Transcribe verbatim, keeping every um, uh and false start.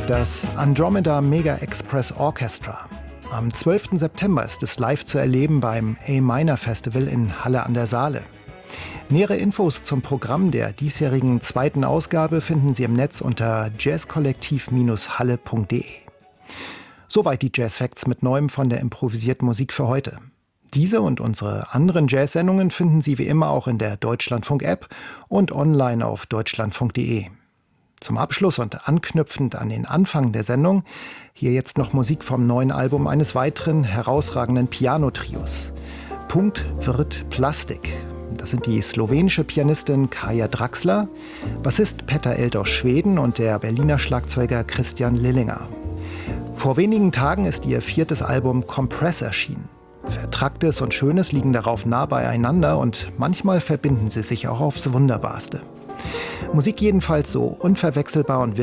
Das Andromeda Mega Express Orchestra. Am zwölften September ist es live zu erleben beim A-Minor Festival in Halle an der Saale. Nähere Infos zum Programm der diesjährigen zweiten Ausgabe finden Sie im Netz unter jazzkollektiv Bindestrich halle punkt de. Soweit die Jazz Facts mit Neuem von der improvisierten Musik für heute. Diese und unsere anderen Jazz-Sendungen finden Sie wie immer auch in der Deutschlandfunk-App und online auf deutschlandfunk punkt de. Zum Abschluss und anknüpfend an den Anfang der Sendung hier jetzt noch Musik vom neuen Album eines weiteren herausragenden Pianotrios. Punkt wird Plastik. Das sind die slowenische Pianistin Kaja Draxler, Bassist Petter Eld aus Schweden und der Berliner Schlagzeuger Christian Lillinger. Vor wenigen Tagen ist ihr viertes Album Compress erschienen. Vertracktes und Schönes liegen darauf nah beieinander und manchmal verbinden sie sich auch aufs Wunderbarste. Musik jedenfalls so unverwechselbar und